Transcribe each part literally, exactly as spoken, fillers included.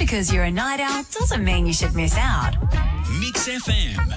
because you're a night owl doesn't mean you should miss out. Mix F M.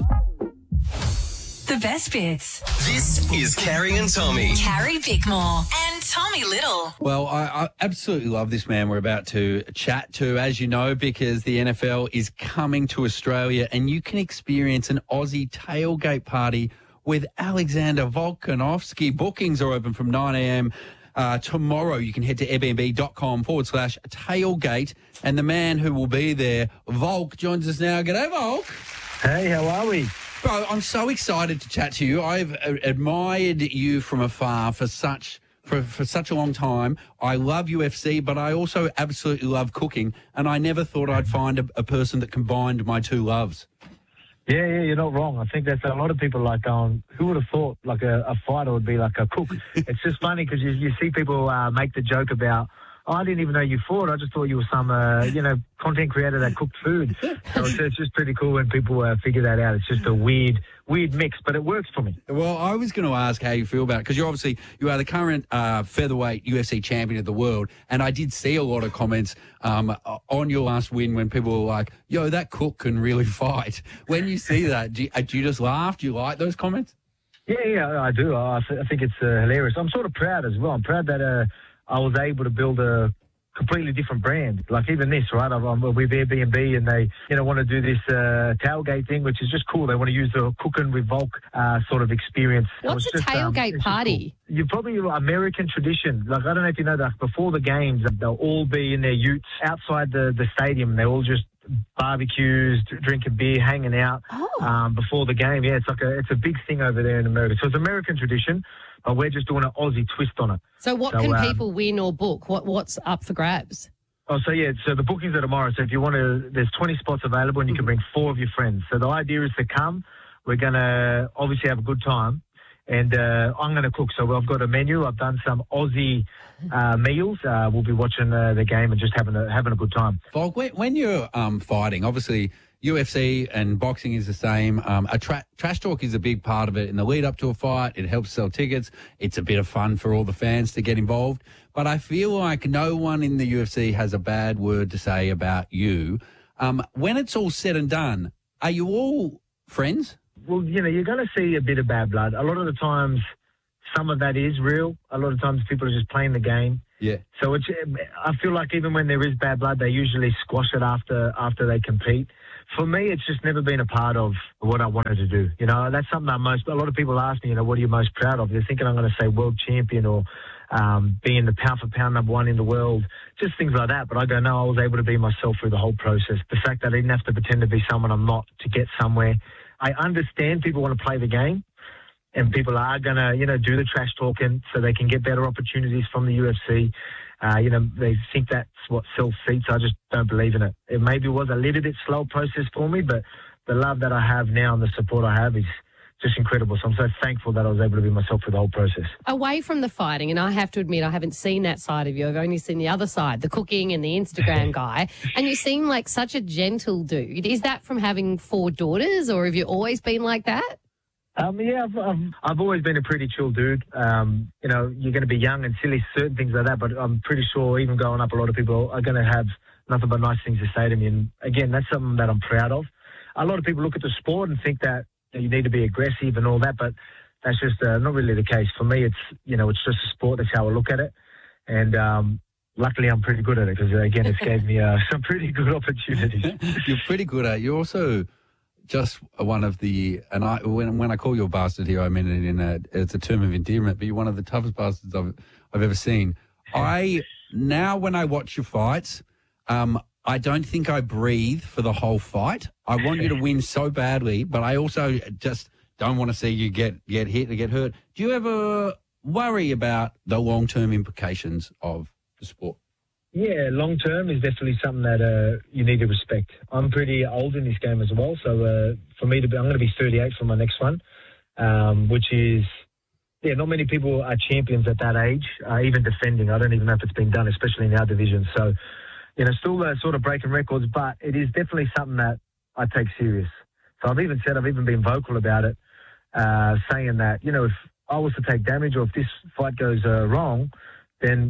The best bits. This is Carrie and Tommy. Carrie Bickmore and Tommy Little. Well, I, I absolutely love this man we're about to chat to, as you know, because the N F L is coming to Australia and you can experience an Aussie tailgate party with Alexander Volkanovski. Bookings are open from nine a.m. Uh, tomorrow. You can head to airbnb.com forward slash tailgate. And the man who will be there, Volk, joins us now. G'day, Volk. Hey, how are we? Bro, I'm so excited to chat to you. I've uh, admired you from afar for such for, for such a long time. I love U F C, but I also absolutely love cooking, and I never thought I'd find a, a person that combined my two loves. Yeah, yeah, you're not wrong. I think that's a lot of people like going, who would have thought like a, a fighter would be like a cook? It's just funny because you, you see people uh, make the joke about, oh, I didn't even know you fought. I just thought you were some, uh, you know, content creator that cooked food. So it's, it's just pretty cool when people uh, figure that out. It's just a weird, weird mix, but it works for me. Well, I was going to ask how you feel about it, because you're obviously, you are the current uh, featherweight U F C champion of the world, and I did see a lot of comments um, on your last win when people were like, yo, that cook can really fight. When you see that, do you, do you just laugh? Do you like those comments? Yeah, yeah, I do. I, th- I think it's uh, hilarious. I'm sort of proud as well. I'm proud that uh, I was able to build a completely different brand. Like even this, right? I'm, I'm with Airbnb and they, you know, want to do this uh, tailgate thing, which is just cool. They want to use the cooking with Volk uh, sort of experience. What's a just, tailgate um, party? Cool. You're probably American tradition. Like, I don't know if you know that before the games, they'll all be in their utes outside the, the stadium. They're all just barbecues, drinking beer, hanging out oh. um, before the game. Yeah, it's like a, it's a big thing over there in America. So it's American tradition, but we're just doing an Aussie twist on it. So what so, can um, people win or book? What What's up for grabs? Oh, so yeah, so the bookings are tomorrow. So if you want to, there's twenty spots available and you can bring four of your friends. So the idea is to come. We're going to obviously have a good time. And uh, I'm going to cook. So I've got a menu. I've done some Aussie uh, meals. Uh, we'll be watching uh, the game and just having a, having a good time. Volk, when, when you're um, fighting, obviously U F C and boxing is the same. Um, a tra- trash talk is a big part of it. In the lead up to a fight, it helps sell tickets. It's a bit of fun for all the fans to get involved. But I feel like no one in the U F C has a bad word to say about you. Um, when it's all said and done, are you all friends? Well, you know, you're going to see a bit of bad blood. A lot of the times, some of that is real. A lot of times people are just playing the game. Yeah. So it's, I feel like even when there is bad blood, they usually squash it after after they compete. For me, it's just never been a part of what I wanted to do. You know, that's something I'm most, a lot of people ask me, you know, what are you most proud of? They're thinking I'm going to say world champion or um, being the pound for pound number one in the world, just things like that. But I go, no, I was able to be myself through the whole process. The fact that I didn't have to pretend to be someone I'm not to get somewhere. I understand people want to play the game and people are going to, you know, do the trash talking so they can get better opportunities from the U F C. Uh, you know, they think that's what sells seats. I just don't believe in it. It maybe was a little bit slow process for me, but the love that I have now and the support I have is just incredible. So I'm so thankful that I was able to be myself for the whole process. Away from the fighting, and I have to admit I haven't seen that side of you. I've only seen the other side, the cooking and the Instagram guy. And you seem like such a gentle dude. Is that from having four daughters, or have you always been like that? Um, yeah, I've, I've, I've always been a pretty chill dude. Um, you know, you're going to be young and silly, certain things like that, but I'm pretty sure even growing up, a lot of people are going to have nothing but nice things to say to me. And again, that's something that I'm proud of. A lot of people look at the sport and think that you need to be aggressive and all that, but that's just uh, not really the case. For me, it's, you know, it's just a sport. That's how I look at it. And um, luckily I'm pretty good at it because, again, it's gave me uh, some pretty good opportunities. You're pretty good at it. You're also just one of the, and I when when I call you a bastard here, I mean it in a, it's a term of endearment, but you're one of the toughest bastards I've, I've ever seen. I, now when I watch your fights, um, I don't think I breathe for the whole fight. I want you to win so badly, but I also just don't want to see you get, get hit or get hurt. Do you ever worry about the long-term implications of the sport? Yeah, long-term is definitely something that uh, you need to respect. I'm pretty old in this game as well, so uh, for me to be, I'm going to be thirty-eight for my next one, um, which is, yeah, not many people are champions at that age, uh, even defending. I don't even know if it's been done, especially in our division. So, you know, still uh, sort of breaking records, but it is definitely something that I take serious. So I've even said, I've even been vocal about it, uh, saying that, you know, if I was to take damage or if this fight goes uh, wrong, then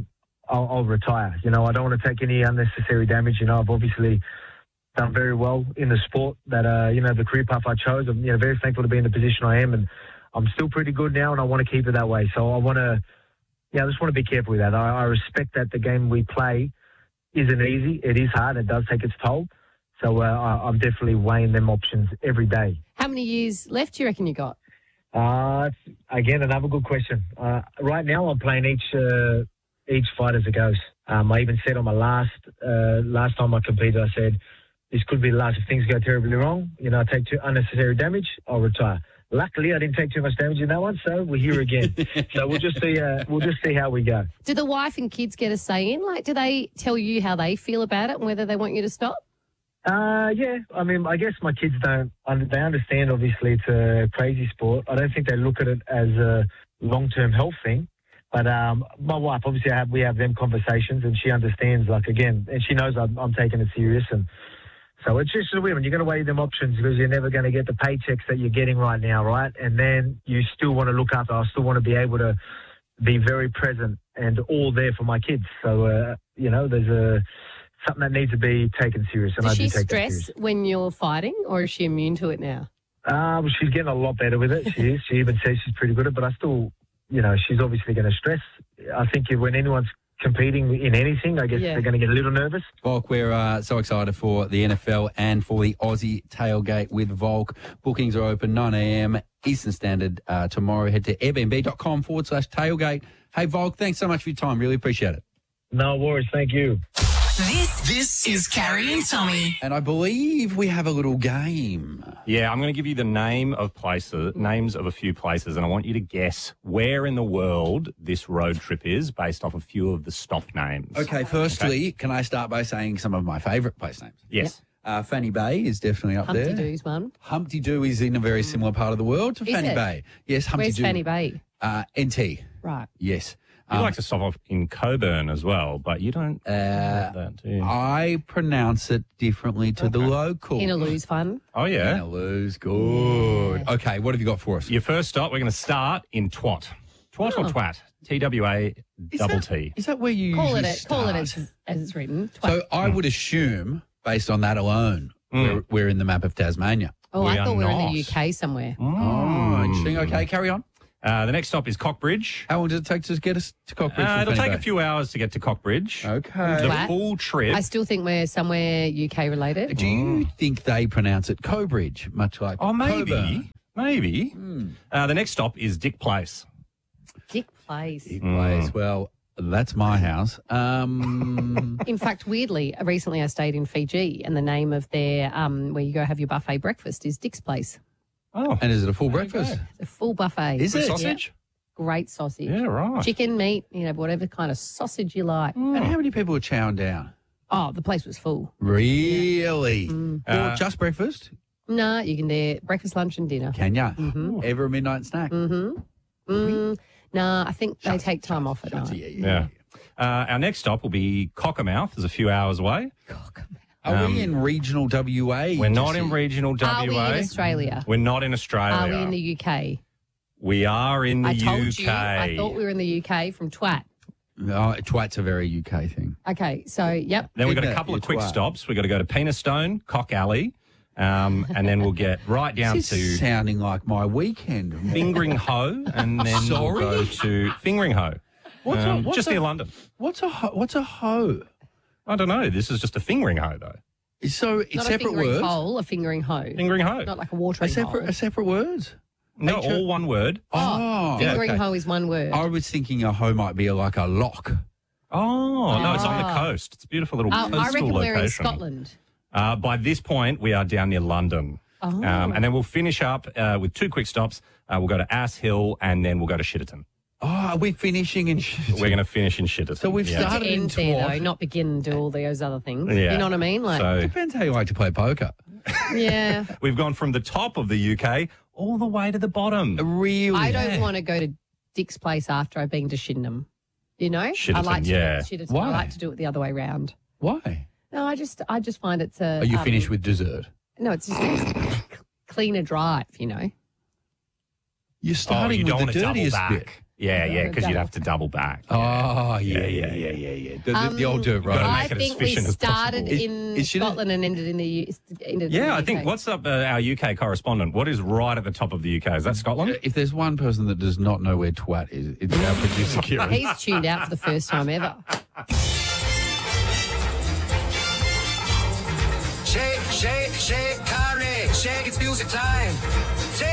I'll, I'll retire. You know, I don't want to take any unnecessary damage. You know, I've obviously done very well in the sport that, uh, you know, the career path I chose. I'm, you know, very thankful to be in the position I am, and I'm still pretty good now, and I want to keep it that way. So I want to, yeah, I just want to be careful with that. I, I respect that the game we play isn't easy. It is hard. It does take its toll. So uh, I, I'm definitely weighing them options every day. How many years left do you reckon you got? Uh, again, another good question. Uh, right now, I'm playing each uh, each fight as it goes. Um, I even said on my last uh, last time I competed, I said, this could be the last. If things go terribly wrong, you know, I take too unnecessary damage, I'll retire. Luckily, I didn't take too much damage in that one, so we're here again. So we'll just see. Uh, we'll just see how we go. Do the wife and kids get a say in? Like, do they tell you how they feel about it and whether they want you to stop? Uh, yeah. I mean, I guess my kids don't. They understand. Obviously, it's a crazy sport. I don't think they look at it as a long-term health thing. But um, my wife, obviously, I have, we have them conversations, and she understands. Like again, and she knows I'm, I'm taking it serious, and so it's just a women. You're going to weigh them options because you're never going to get the paychecks that you're getting right now, right? And then you still want to look after. I still want to be able to be very present and all there for my kids. So uh, you know, there's a something that needs to be taken serious, and Does I she do take that stress serious. when you're fighting, or is she immune to it now? Uh, well, she's getting a lot better with it. She is. She even says she's pretty good at it, but I still, you know, she's obviously going to stress. I think when anyone's competing in anything, I guess Yeah. they're going to get a little nervous. Volk, we're uh, so excited for the N F L and for the Aussie tailgate with Volk. Bookings are open nine a.m. Eastern Standard uh, tomorrow. Head to airbnb.com forward slash tailgate. Hey, Volk, thanks so much for your time. Really appreciate it. No worries. Thank you. This This is Carrie and Tommy. And I believe we have a little game. Yeah, I'm going to give you the name of places, names of a few places, and I want you to guess where in the world this road trip is based off a few of the stop names. Okay, firstly, can I start by saying some of my favourite place names? Yes. Uh, Fanny Bay is definitely up Humpty there. Doo's one. Humpty Doo is in a very similar part of the world to Is Fanny it? Bay. Yes, Humpty Where's Doo. Fanny Bay? Uh, N T. Right. Yes. You Um, like to stop off in Coburn as well, but you don't uh, have that, do you? I pronounce it differently to the local. Inaloo's fun. Oh, yeah. Inaloo's good. Okay, what have you got for us? Your first stop, we're going to start in Twat. Twat Oh. or Twat? T W A Is double that- T. Is that where you Call it, usually it call it start? as, as it's written. Twat. So I would assume, based on that alone, Mm. we're, we're in the map of Tasmania. oh, we I are thought we were in not. the U K somewhere. Oh, interesting. Okay, carry on. Uh, the next stop is Cockbridge. How long does it take to get us to Cockbridge? Uh, from it'll Fanny take Bay? a few hours to get to Cockbridge. Okay. The Twat. full trip. I still think we're somewhere U K related. Do you think they pronounce it Cobridge, much like Oh, maybe. Coburn? Maybe. Uh, the next stop is Dick Place. Dick Place. Big place. Well, that's my house. Um, In fact, weirdly, recently I stayed in Fiji, and the name of their um, where you go have your buffet breakfast is Dick's Place. Oh, and is it a full breakfast? It's a full buffet. Is Good it? sausage? Great sausage. Yeah, right. Chicken, meat, you know, whatever kind of sausage you like. And how many people are chowing down? Oh, the place was full. Really? Or Uh, just breakfast? No, you can do breakfast, lunch, and dinner. Can ya? Mm-hmm. Ever a midnight snack? Mm-hmm. Mm, nah, I think they take time off at Shuts, night. yeah, yeah, Yeah. Uh, our next stop will be Cockermouth. It's a few hours away. Are Um, we in regional W A? We're not in Jesse? regional Are W A. we in Australia? We're not in Australia. Are we in the U K? We are in the I told U K. you. I thought we were in the U K from Twat. Oh, twat's a very U K thing. Okay, so yep. Then we've got Isn't a it? couple of It's quick wild. stops. We've got to go to Penistone, Cock Alley, um, and then we'll get right down This is to sounding like my weekend. Fingering Hoe, and then Sorry? we'll go to Fingering Hoe. What's a- um, what's just a- near London. What's a ho- what's a hoe? I don't know. This is just a fingering hoe, though. So it's Not a separate fingering words. hole, a fingering hoe. Fingering hoe. Not like a A watering separate, hole. a separate words. No, H O all one word. Oh, Fingering okay. hoe is one word. I was thinking a hoe might be like a lock. Oh, no, it's on the Ah. coast. It's a beautiful little Uh, coastal I reckon location. we're in Scotland. Uh, by this point, we are down near London. Oh. Um, and then we'll finish up uh, with two quick stops. Uh, we'll go to Ass Hill and then we'll go to Shitterton. Oh, are we finishing in shit? We're going to finish in Shitterton. So we've yeah. started- To in end there, Twat. though, not begin and do all those other things. Yeah. You know what I mean? Like, So Depends how you like to play poker. yeah. we've gone from the top of the U K all the way to the bottom. Really? I don't want to go to Dick's Place after I've been to Shindham. You know? I Shitterton, like to yeah. do it, Shitterton. Why? I like to do it the other way round. Why? No, I just I just find it's a Are you um, finished with dessert? No, it's just a cleaner drive, you know. You're Oh, starting you don't with want the to double dirtiest back. bit. Yeah, yeah, because you'd have to double back. Oh, yeah, yeah, yeah, yeah, yeah. The, the, the old dirt road. gotta I make it as think we efficient as started possible. in It- it should've- Scotland and ended in the U. Ended in Yeah, the I think, U K. what's up, uh, our U K correspondent? What is right at the top of the U K? Is that Scotland? If there's one person that does not know where twat is, it's our producer, Kieran. He's tuned out for the first time ever. Shake, shake, shake, Carney, shake, it's music time.